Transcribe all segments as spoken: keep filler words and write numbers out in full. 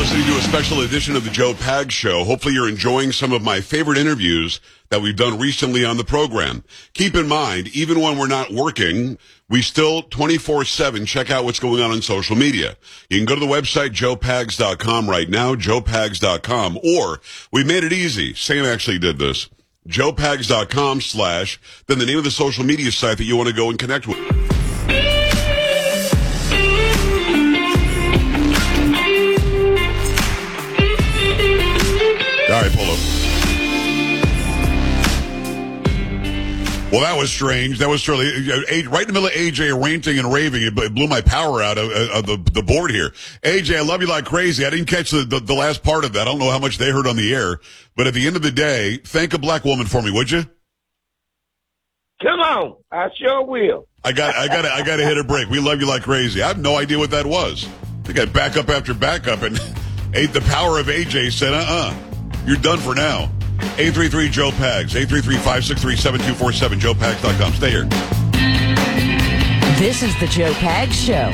listening to a special edition of the Joe Pags Show. Hopefully you're enjoying some of my favorite interviews that we've done recently on the program. Keep in mind, even when we're not working, we still twenty-four seven check out what's going on on social media. You can go to the website joe pags dot com right now, joe pags dot com, or we made it easy. Sam actually did this. joe pags dot com slash, then the name of the social media site that you want to go and connect with. All right, Polo. Well, that was strange. That was surely right in the middle of A J ranting and raving. It blew my power out of, of the, the board here. A J, I love you like crazy. I didn't catch the, the, the last part of that. I don't know how much they heard on the air. But at the end of the day, thank a black woman for me, would you? Come on. I sure will. I got I got I got to hit a break. We love you like crazy. I have no idea what that was. I got backup after backup, and the power of A J said, uh-uh. You're done for now. eight three three Joe Pags. eight three three, five six three, seven two four seven. joe pags dot com. Stay here. This is the Joe Pags Show.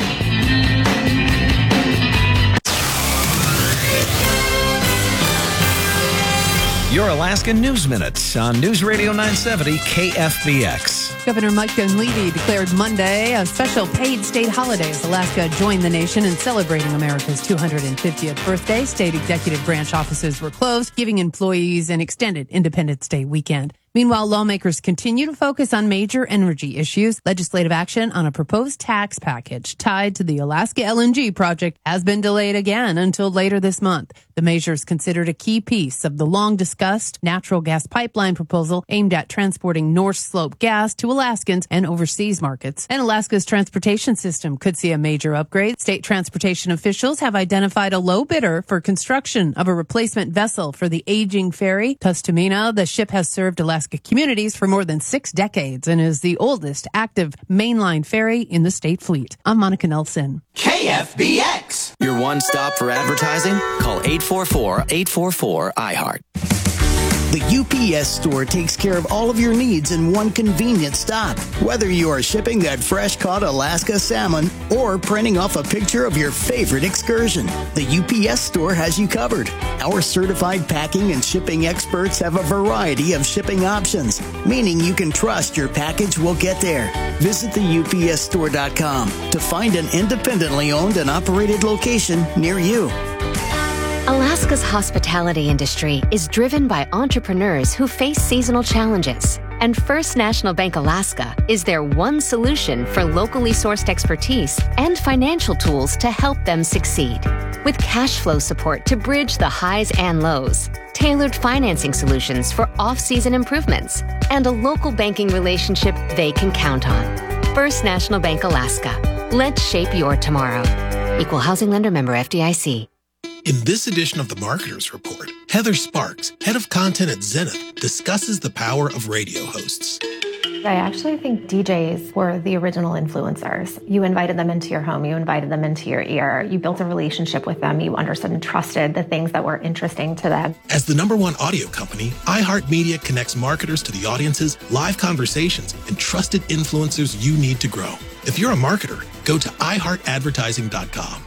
Your Alaska News Minute on News Radio nine seventy K F B X. Governor Mike Dunleavy declared Monday a special paid state holiday as Alaska joined the nation in celebrating America's two hundred fiftieth birthday. State executive branch offices were closed, giving employees an extended Independence Day weekend. Meanwhile, lawmakers continue to focus on major energy issues. Legislative action on a proposed tax package tied to the Alaska L N G project has been delayed again until later this month. The measure is considered a key piece of the long-discussed natural gas pipeline proposal aimed at transporting North Slope gas to Alaskans and overseas markets. And Alaska's transportation system could see a major upgrade. State transportation officials have identified a low bidder for construction of a replacement vessel for the aging ferry. Tustumena, the ship has served Alaska communities for more than six decades and is the oldest active mainline ferry in the state fleet. I'm Monica Nelson. K F B X. Your one stop for advertising? Call eight four four, eight four four, I heart. The U P S store takes care of all of your needs in one convenient stop. Whether you are shipping that fresh-caught Alaska salmon or printing off a picture of your favorite excursion, the U P S store has you covered. Our certified packing and shipping experts have a variety of shipping options, meaning you can trust your package will get there. Visit the U P S store dot com to find an independently owned and operated location near you. Alaska's hospitality industry is driven by entrepreneurs who face seasonal challenges. And First National Bank Alaska is their one solution for locally sourced expertise and financial tools to help them succeed. With cash flow support to bridge the highs and lows, tailored financing solutions for off-season improvements, and a local banking relationship they can count on. First National Bank Alaska. Let's shape your tomorrow. Equal housing lender, member F D I C. In this edition of the Marketers Report, Heather Sparks, head of content at Zenith, discusses the power of radio hosts. I actually think D Js were the original influencers. You invited them into your home, you invited them into your ear, you built a relationship with them, you understood and trusted the things that were interesting to them. As the number one audio company, iHeartMedia connects marketers to the audiences, live conversations, and trusted influencers you need to grow. If you're a marketer, go to i heart advertising dot com.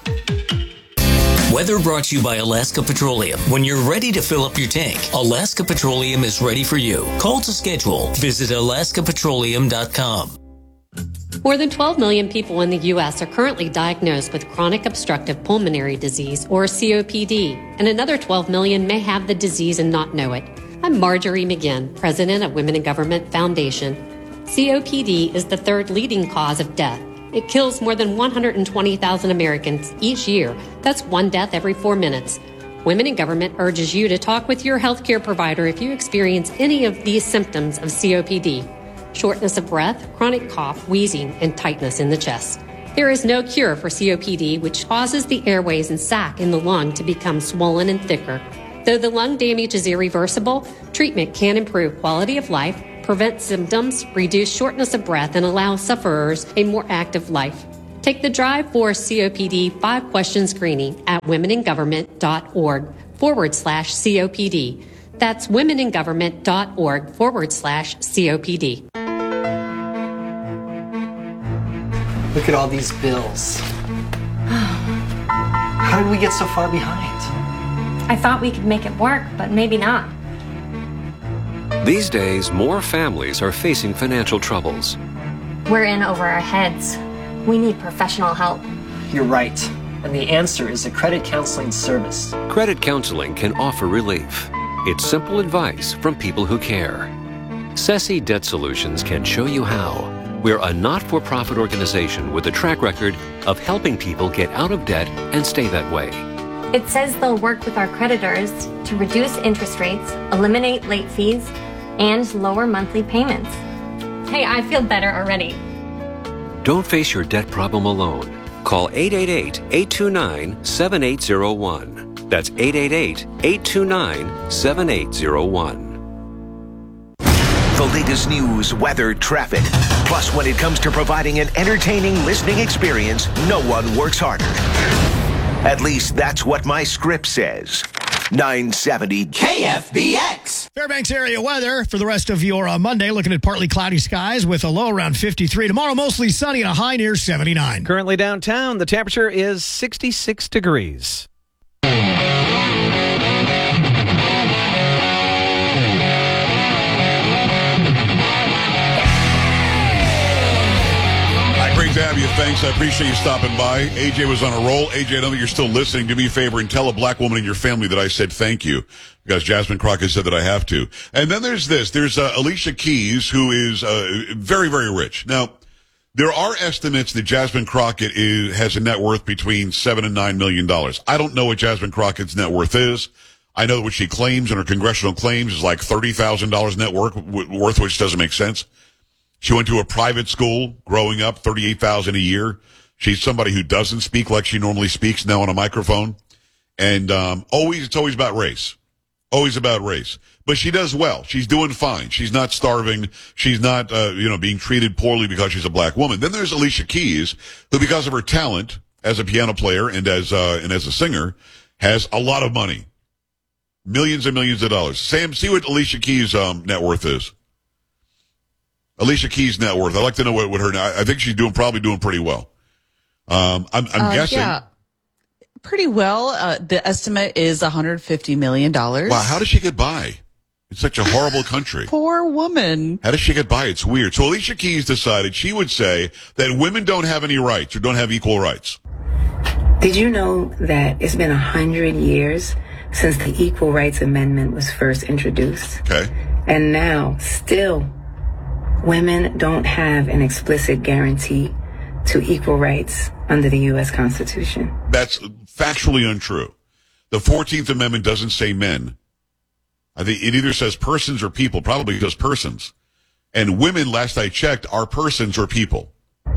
Weather brought to you by Alaska Petroleum. When you're ready to fill up your tank, Alaska Petroleum is ready for you. Call to schedule. Visit alaska petroleum dot com. More than twelve million people in the U S are currently diagnosed with chronic obstructive pulmonary disease, or C O P D, and another twelve million may have the disease and not know it. I'm Marjorie McGinn, president of Women in Government Foundation. C O P D is the third leading cause of death. It kills more than one hundred twenty thousand Americans each year. That's one death every four minutes. Women in Government urges you to talk with your healthcare provider if you experience any of these symptoms of C O P D. Shortness of breath, chronic cough, wheezing, and tightness in the chest. There is no cure for C O P D, which causes the airways and sac in the lung to become swollen and thicker. Though the lung damage is irreversible, treatment can improve quality of life, prevent symptoms, reduce shortness of breath, and allow sufferers a more active life. Take the Drive for C O P D five-question screening at womeningovernment.org forward slash COPD. That's womeningovernment.org forward slash COPD. Look at all these bills. How did we get so far behind? I thought we could make it work, but maybe not. These days, more families are facing financial troubles. We're in over our heads. We need professional help. You're right. And the answer is a credit counseling service. Credit counseling can offer relief. It's simple advice from people who care. Ceci Debt Solutions can show you how. We're a not-for-profit organization with a track record of helping people get out of debt and stay that way. It says they'll work with our creditors to reduce interest rates, eliminate late fees, and lower monthly payments. Hey, I feel better already. Don't face your debt problem alone. Call eight eight eight, eight two nine, seven eight zero one. That's eight eight eight, eight two nine, seven eight zero one. The latest news, weather, traffic. Plus, when it comes to providing an entertaining listening experience, no one works harder. At least that's what my script says. nine seventy K F B X. Fairbanks area weather for the rest of your uh, Monday. Looking at partly cloudy skies with a low around fifty-three. Tomorrow, mostly sunny and a high near seventy-nine. Currently downtown, the temperature is sixty-six degrees. Great to have you. Thanks. I appreciate you stopping by. A J was on a roll. A J, I know that you're still listening. Do me a favor and tell a black woman in your family that I said thank you, because Jasmine Crockett said that I have to. And then there's this. There's uh, Alicia Keys, who is uh, very, very rich. Now, there are estimates that Jasmine Crockett is, has a net worth between seven and nine million dollars. I don't know what Jasmine Crockett's net worth is. I know what she claims in her congressional claims is like thirty thousand dollars net worth, worth, which doesn't make sense. She went to a private school growing up, thirty-eight thousand dollars a year. She's somebody who doesn't speak like she normally speaks now on a microphone. And um, always, it's always about race. Always about race. But she does well. She's doing fine. She's not starving. She's not, uh, you know, being treated poorly because she's a black woman. Then there's Alicia Keys, who, because of her talent as a piano player and as uh, and as a singer, has a lot of money. Millions and millions of dollars. Sam, see what Alicia Keys' um, net worth is. Alicia Keys' net worth. I'd like to know what, what her. I think she's doing probably doing pretty well. Um, I'm, I'm uh, guessing. Yeah, pretty well. Uh, the estimate is one hundred fifty million dollars. Wow, how does she get by? It's such a horrible country. Poor woman. How does she get by? It's weird. So Alicia Keys decided she would say that women don't have any rights or don't have equal rights. Did you know that it's been a hundred years since the Equal Rights Amendment was first introduced? Okay. And now, still, women don't have an explicit guarantee to equal rights under the U S Constitution. That's factually untrue. The fourteenth Amendment doesn't say men. I think it either says persons or people, probably just persons. And women, last I checked, are persons or people.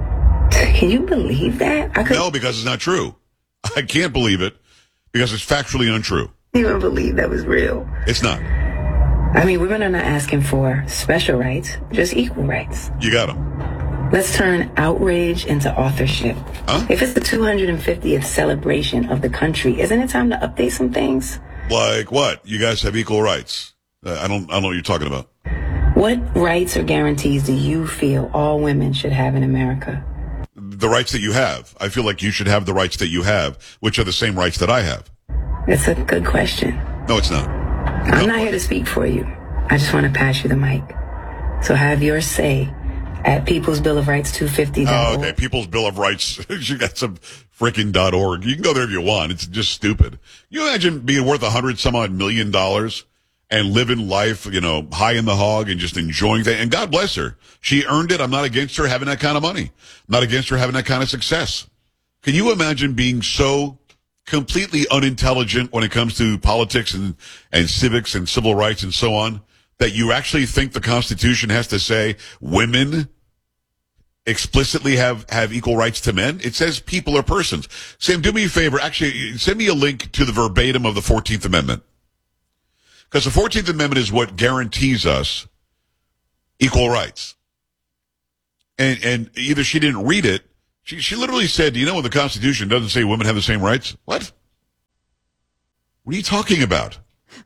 Can you believe that? I No, because it's not true. I can't believe it because it's factually untrue. You don't believe that was real. It's not. I mean, women are not asking for special rights, just equal rights. You got them. Let's turn outrage into authorship. Huh? If it's the two hundred fiftieth celebration of the country, isn't it time to update some things? Like what? You guys have equal rights. Uh, I don't I don't know what you're talking about. What rights or guarantees do you feel all women should have in America? The rights that you have. I feel like you should have the rights that you have, which are the same rights that I have. It's a good question. No, it's not. I'm not here to speak for you. I just want to pass you the mic. So have your say at People's Bill of Rights two fifty. Oh, okay. People's Bill of Rights. You got some freaking dot org. You can go there if you want. It's just stupid. You imagine being worth a hundred some odd million dollars and living life, you know, high in the hog and just enjoying things. And God bless her. She earned it. I'm not against her having that kind of money. I'm not against her having that kind of success. Can you imagine being so completely unintelligent when it comes to politics and, and civics and civil rights and so on, that you actually think the Constitution has to say women explicitly have, have equal rights to men? It says people are persons. Sam, do me a favor. Actually, send me a link to the verbatim of the fourteenth Amendment. Because the fourteenth Amendment is what guarantees us equal rights. And, and either she didn't read it. She, she literally said, you know, when the Constitution doesn't say women have the same rights? What? What are you talking about?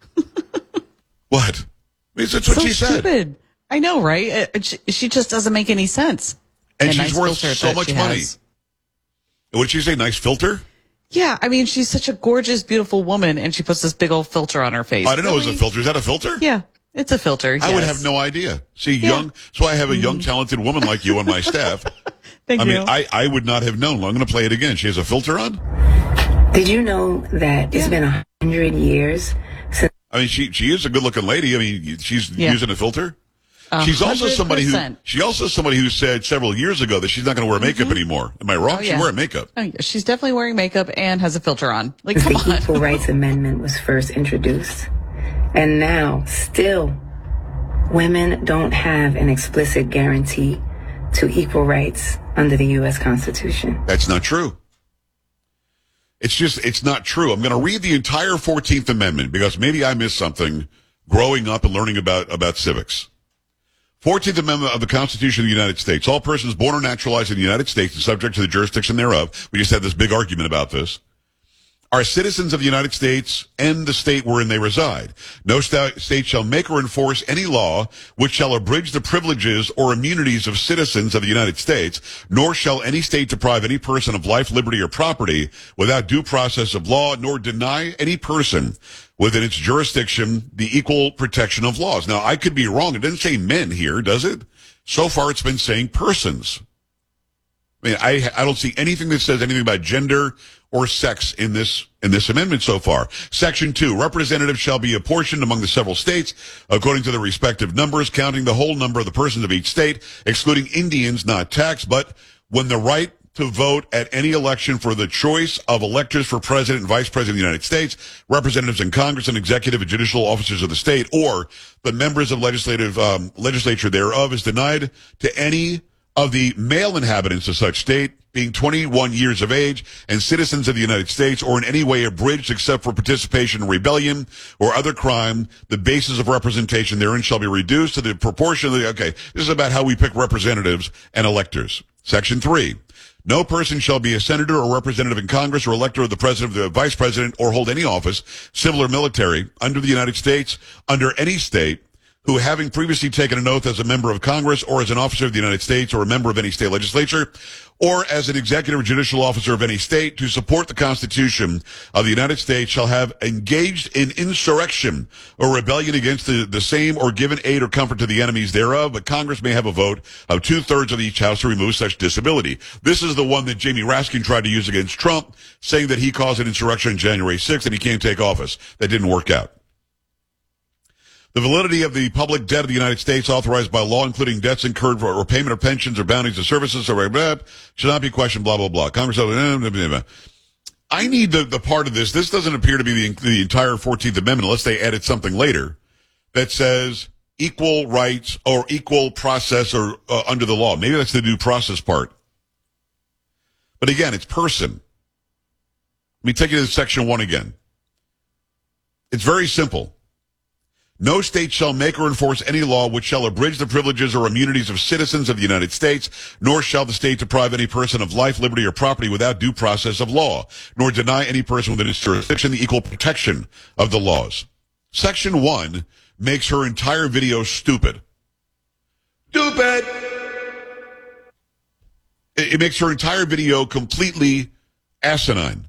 What? I mean, that's what so she said. Stupid. I know, right? It, she, she just doesn't make any sense. And A she's nice worth filter so that much she money. has. What did she say? Nice filter? Yeah, I mean, she's such a gorgeous, beautiful woman, and she puts this big old filter on her face. I don't know. Is it a filter? Is that a filter? Yeah, it's a filter. I yes. would have no idea. See, Yeah. young. So I have a young, talented woman like you on my staff. Thank I you. mean, I, I would not have known. I'm going to play it again. She has a filter on? Did you know that it's been a hundred years since? I mean, she she is a good-looking lady. I mean, she's Yeah. using a filter. A She's also hundred somebody who percent. she also somebody who said several years ago that she's not going to wear makeup anymore. Am I wrong? Oh, She's yeah. wearing makeup. Oh, yeah. She's definitely wearing makeup and has a filter on. Like, Since come the on. Equal Rights Amendment was first introduced. And now, still, women don't have an explicit guarantee to equal rights under the U S Constitution. That's not true. It's just, it's not true. I'm going to read the entire fourteenth Amendment because maybe I missed something growing up and learning about, about civics. fourteenth Amendment of the Constitution of the United States. All persons born or naturalized in the United States and subject to the jurisdiction thereof. We just had this big argument about this. Are citizens of the United States and the state wherein they reside. No sta- state shall make or enforce any law which shall abridge the privileges or immunities of citizens of the United States, nor shall any state deprive any person of life, liberty, or property without due process of law, nor deny any person within its jurisdiction the equal protection of laws. Now, I could be wrong. It doesn't say men here, does it? So far, it's been saying persons. I mean, I, I don't see anything that says anything about gender or sex in this, in this amendment so far. Section two, representatives shall be apportioned among the several states according to their respective numbers, counting the whole number of the persons of each state, excluding Indians not taxed, but when the right to vote at any election for the choice of electors for president and vice president of the United States, representatives in Congress and executive and judicial officers of the state, or the members of legislative, um, legislature thereof is denied to any of the male inhabitants of such state, being twenty-one years of age and citizens of the United States, or in any way abridged except for participation in rebellion or other crime, the basis of representation therein shall be reduced to the proportion of the, okay, this is about how we pick representatives and electors. Section three, no person shall be a senator or representative in Congress or elector of the president, the vice president, or hold any office, civil or military, under the United States, under any state, who, having previously taken an oath as a member of Congress or as an officer of the United States or a member of any state legislature or as an executive or judicial officer of any state to support the Constitution of the United States shall have engaged in insurrection or rebellion against the, the same or given aid or comfort to the enemies thereof, but Congress may have a vote of two-thirds of each house to remove such disability. This is the one that Jamie Raskin tried to use against Trump, saying that he caused an insurrection on January sixth and he can't take office. That didn't work out. The validity of the public debt of the United States authorized by law, including debts incurred for or payment of pensions or bounties of services, or blah, blah, should not be questioned, blah, blah, blah. Congress, blah, blah, blah, blah. I need the, the part of this. This doesn't appear to be the, the entire fourteenth Amendment unless they added something later that says equal rights or equal process or uh, under the law. Maybe that's the due process part. But again, it's person. Let me take you to section one again. It's very simple. No state shall make or enforce any law which shall abridge the privileges or immunities of citizens of the United States, nor shall the state deprive any person of life, liberty, or property without due process of law, nor deny any person within its jurisdiction the equal protection of the laws. Section one makes her entire video stupid. Stupid! It, it makes her entire video completely asinine.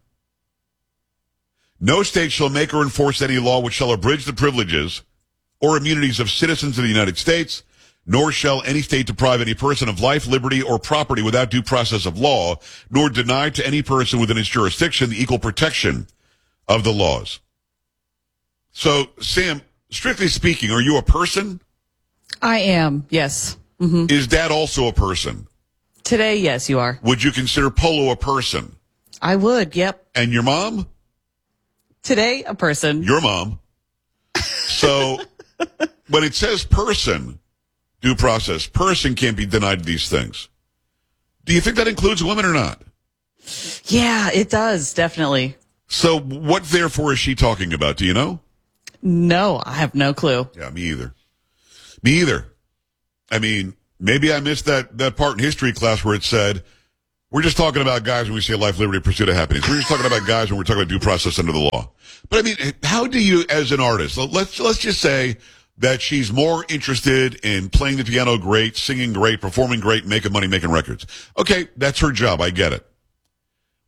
No state shall make or enforce any law which shall abridge the privileges or immunities of citizens of the United States, nor shall any state deprive any person of life, liberty, or property without due process of law, nor deny to any person within its jurisdiction the equal protection of the laws. So, Sam, strictly speaking, are you a person? I am, yes. Mm-hmm. Is Dad also a person? Today, yes, you are. Would you consider Polo a person? I would, yep. And your mom? Today, a person. Your mom. So, when it says person, due process, person can't be denied these things. Do you think that includes women or not? Yeah, it does, definitely. So, what therefore is she talking about? Do you know? No, I have no clue. Yeah, me either. Me either. I mean, maybe I missed that, that part in history class where it said, we're just talking about guys when we say life, liberty, pursuit of happiness. We're just talking about guys when we're talking about due process under the law. But I mean, how do you, as an artist, let's, let's just say that she's more interested in playing the piano great, singing great, performing great, making money, making records. Okay, that's her job. I get it.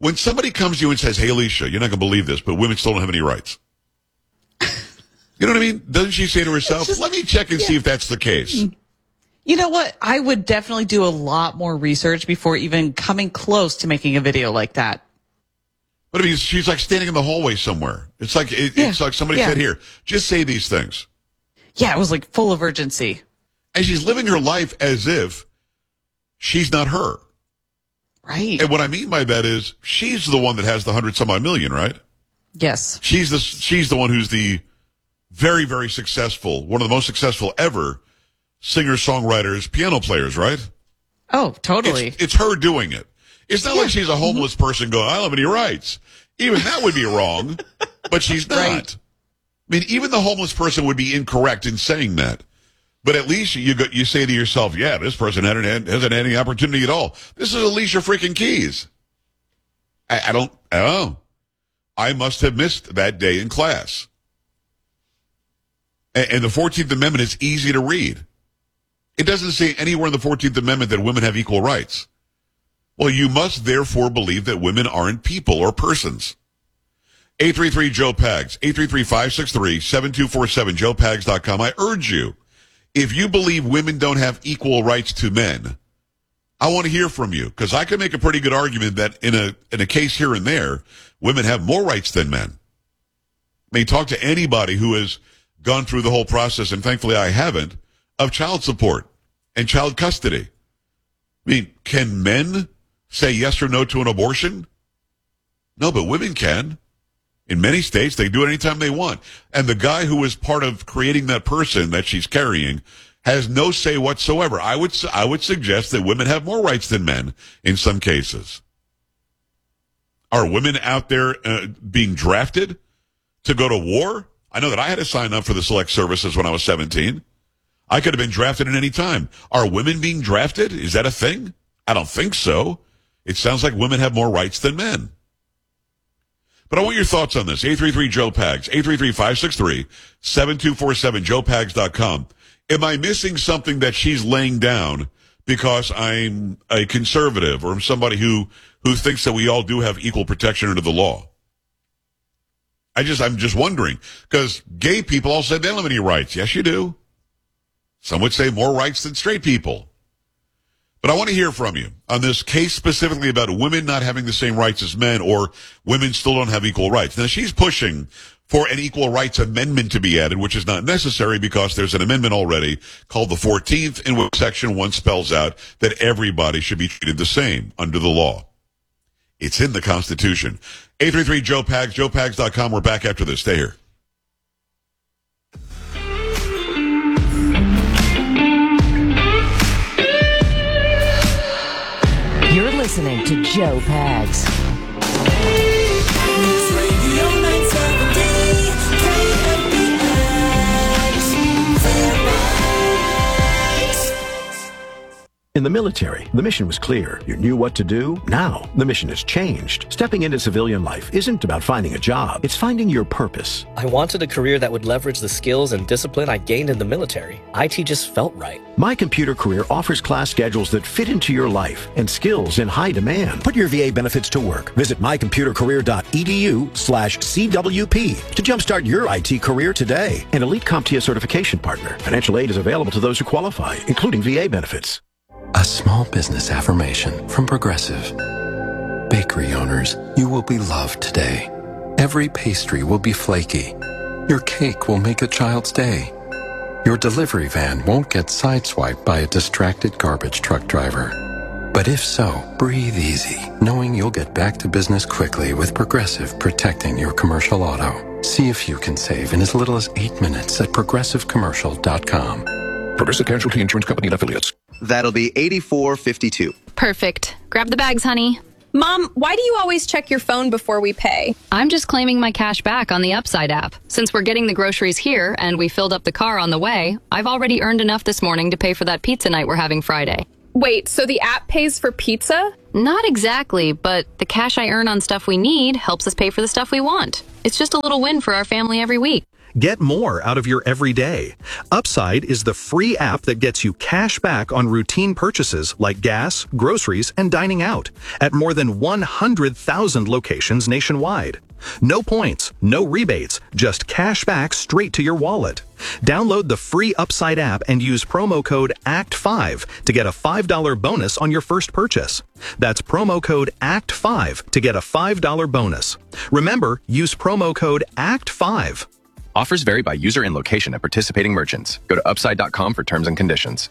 When somebody comes to you and says, hey, Alicia, you're not going to believe this, but women still don't have any rights. You know what I mean? Doesn't she say to herself, just, let me check and yeah. see if that's the case? You know what? I would definitely do a lot more research before even coming close to making a video like that. But I mean, she's like standing in the hallway somewhere. It's like it, yeah. it's like somebody yeah. said, here, just say these things. Yeah, it was like full of urgency. And she's living her life as if she's not her. Right. And what I mean by that is she's the one that has the hundred some odd million, right? Yes. She's the she's the one who's the very, very successful, one of the most successful ever singers, songwriters, piano players, right? Oh, totally. It's, it's her doing it. It's not yeah. like she's a homeless mm-hmm. person going, I don't have any rights. Even that would be wrong, but she's not. Right. I mean, even the homeless person would be incorrect in saying that. But at least you go, you say to yourself, yeah, this person hasn't had, hasn't had any opportunity at all. This is Alicia freaking Keys. I, I don't, I don't know. I must have missed that day in class. And, and the fourteenth Amendment is easy to read. It doesn't say anywhere in the fourteenth Amendment that women have equal rights. Well, you must therefore believe that women aren't people or persons. eight three three Joe Pags, eight three three, five six three, seven two four seven, joe pags dot com. I urge you, if you believe women don't have equal rights to men, I want to hear from you, because I can make a pretty good argument that in a in a case here and there, women have more rights than men. I mean, talk to anybody who has gone through the whole process, and thankfully I haven't, of child support and child custody. I mean, can men say yes or no to an abortion? No, but women can. In many states, they do it anytime they want. And the guy who is part of creating that person that she's carrying has no say whatsoever. I would I would suggest that women have more rights than men in some cases. Are women out there uh, being drafted to go to war? I know that I had to sign up for the select services when I was seventeen. I could have been drafted at any time. Are women being drafted? Is that a thing? I don't think so. It sounds like women have more rights than men. But I want your thoughts on this. eight three three Joe Pags, eight three three, five six three, seven two four seven, joe pags dot com. Am I missing something that she's laying down because I'm a conservative or I'm somebody who, who thinks that we all do have equal protection under the law? I just, I'm just wondering, because gay people all said they don't have any rights. Yes, you do. Some would say more rights than straight people. But I want to hear from you on this case specifically about women not having the same rights as men, or women still don't have equal rights. Now, she's pushing for an equal rights amendment to be added, which is not necessary because there's an amendment already called the fourteenth, in which Section one spells out that everybody should be treated the same under the law. It's in the Constitution. eight three three Joe Pags, joe pags dot com. We're back after this. Stay here. You're listening to Joe Pags. In the military, the mission was clear. You knew what to do. Now, the mission has changed. Stepping into civilian life isn't about finding a job. It's finding your purpose. I wanted a career that would leverage the skills and discipline I gained in the military. I T just felt right. My Computer Career offers class schedules that fit into your life and skills in high demand. Put your V A benefits to work. Visit my computer career dot e d u slash C W P to jumpstart your I T career today. An elite CompTIA certification partner. Financial aid is available to those who qualify, including V A benefits. A small business affirmation from Progressive. Bakery owners, you will be loved today. Every pastry will be flaky. Your cake will make a child's day. Your delivery van won't get sideswiped by a distracted garbage truck driver. But if so, breathe easy, knowing you'll get back to business quickly with Progressive protecting your commercial auto. See if you can save in as little as eight minutes at progressive commercial dot com. Progressive Casualty Insurance Company and Affiliates. That'll be eighty-four fifty-two. Perfect. Grab the bags, honey. Mom, why do you always check your phone before we pay? I'm just claiming my cash back on the Upside app. Since we're getting the groceries here and we filled up the car on the way, I've already earned enough this morning to pay for that pizza night we're having Friday. Wait, so the app pays for pizza? Not exactly, but the cash I earn on stuff we need helps us pay for the stuff we want. It's just a little win for our family every week. Get more out of your everyday. Upside is the free app that gets you cash back on routine purchases like gas, groceries, and dining out at more than one hundred thousand locations nationwide. No points, no rebates, just cash back straight to your wallet. Download the free Upside app and use promo code A C T five to get a five dollars bonus on your first purchase. That's promo code A C T five to get a five dollars bonus. Remember, use promo code A C T five. Offers vary by user and location at participating merchants. Go to upside dot com for terms and conditions.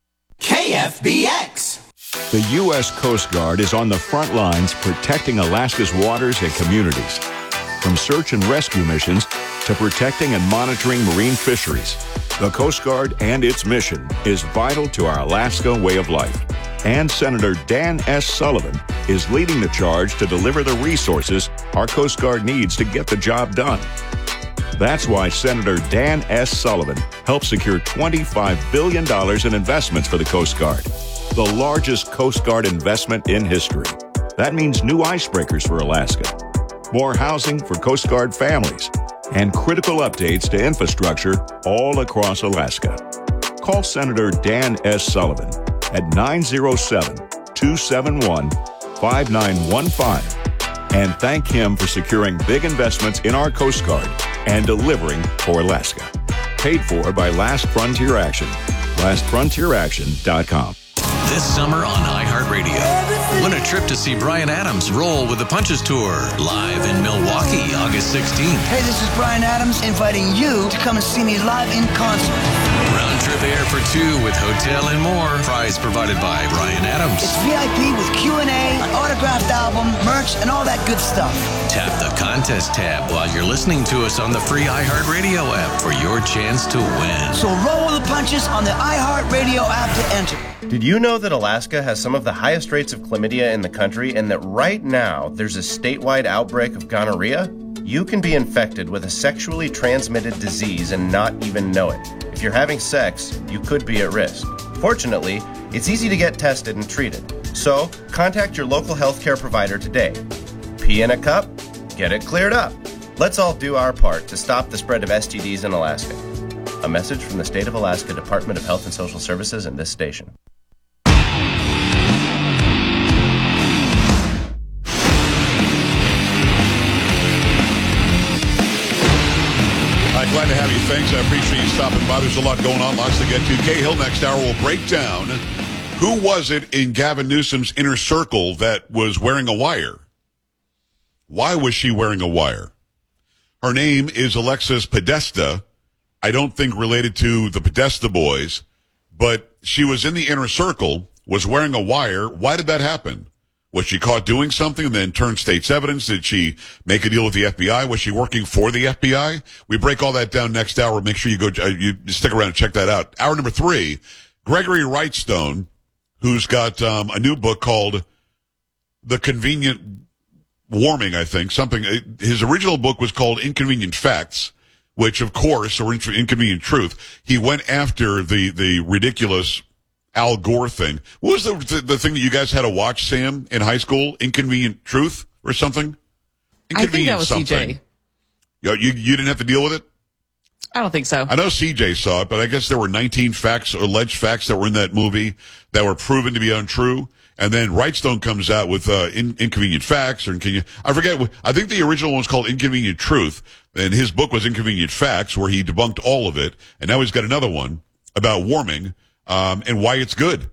K F B X. The U S Coast Guard is on the front lines protecting Alaska's waters and communities. From search and rescue missions to protecting and monitoring marine fisheries, the Coast Guard and its mission is vital to our Alaska way of life. And Senator Dan S. Sullivan is leading the charge to deliver the resources our Coast Guard needs to get the job done. That's why Senator Dan S. Sullivan helped secure twenty-five billion dollars in investments for the Coast Guard, the largest Coast Guard investment in history. That means new icebreakers for Alaska, more housing for Coast Guard families, and critical updates to infrastructure all across Alaska. Call Senator Dan S. Sullivan at nine oh seven, two seven one, five nine one five and thank him for securing big investments in our Coast Guard and delivering for Alaska. Paid for by Last Frontier Action. last frontier action dot com. This summer on iHeartRadio, win a trip to see Bryan Adams roll with the Punches Tour, live in Milwaukee, August sixteenth. Hey, this is Bryan Adams inviting you to come and see me live in concert. Round trip air for two with hotel and more. Prize provided by Bryan Adams. It's V I P with Q and A, an autographed album, merch, and all that good stuff. Tap the contest tab while you're listening to us on the free iHeartRadio app for your chance to win. So roll with the punches on the iHeartRadio app to enter. Did you know that Alaska has some of the highest rates of chlamydia in the country and that right now there's a statewide outbreak of gonorrhea? You can be infected with a sexually transmitted disease and not even know it. If you're having sex, you could be at risk. Fortunately, it's easy to get tested and treated. So, contact your local healthcare provider today. Pee in a cup? Get it cleared up. Let's all do our part to stop the spread of S T Ds in Alaska. A message from the State of Alaska Department of Health and Social Services and this station. Glad to have you. Thanks. I appreciate you stopping by. There's a lot going on. Lots to get to. Cahill next hour will break down who was it in Gavin Newsom's inner circle that was wearing a wire. Why was she wearing a wire? Her name is Alexis Podesta. I don't think related to the Podesta boys, but she was in the inner circle, was wearing a wire. Why did that happen? Was she caught doing something and then turned state's evidence? Did she make a deal with the F B I? Was she working for the F B I? We break all that down next hour. Make sure you go, uh, you stick around and check that out. Hour number three, Gregory Wrightstone, who's got um, a new book called The Convenient Warming, I think. Something. His original book was called Inconvenient Facts, which, of course, or Inconvenient Truth. He went after the, the ridiculous Al Gore thing. What was the, the the thing that you guys had to watch, Sam, in high school? Inconvenient Truth or something? I think that was something. C J. You, you you didn't have to deal with it? I don't think so. I know C J saw it, but I guess there were nineteen facts, alleged facts that were in that movie that were proven to be untrue. And then Wrightstone comes out with uh, in, Inconvenient Facts, or Inconvenient, I forget. I think the original one was called Inconvenient Truth, and his book was Inconvenient Facts, where he debunked all of it. And now he's got another one about warming. Um, and why it's good.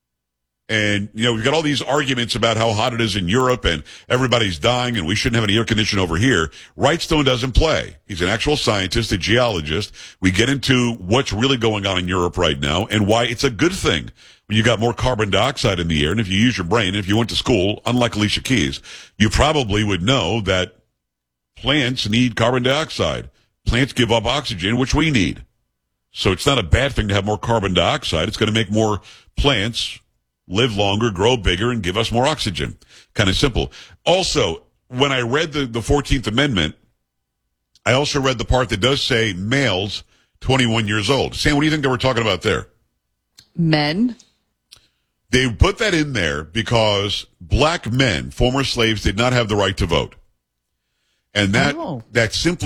And, you know, we've got all these arguments about how hot it is in Europe and everybody's dying and we shouldn't have any air conditioning over here. Wrightstone doesn't play. He's an actual scientist, a geologist. We get into what's really going on in Europe right now and why it's a good thing when you got more carbon dioxide in the air. And if you use your brain, if you went to school, unlike Alicia Keys, you probably would know that plants need carbon dioxide. Plants give up oxygen, which we need. So it's not a bad thing to have more carbon dioxide. It's going to make more plants live longer, grow bigger, and give us more oxygen. Kind of simple. Also, when I read the, the fourteenth Amendment, I also read the part that does say males twenty-one years old. Sam, what do you think they were talking about there? Men? They put that in there because black men, former slaves, did not have the right to vote. And that, oh. that simply